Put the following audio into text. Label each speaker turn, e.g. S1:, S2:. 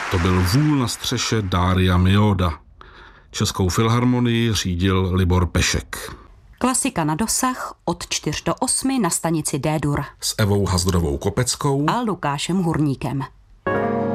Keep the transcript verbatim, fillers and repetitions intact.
S1: To byl Vůl na střeše Daria Mioda. Českou filharmonii řídil Libor Pešek.
S2: Klasika na dosah od čtyř do osmi na stanici D-dur.
S1: S Evou Hazdrovou Kopeckou
S2: a Lukášem Hurníkem.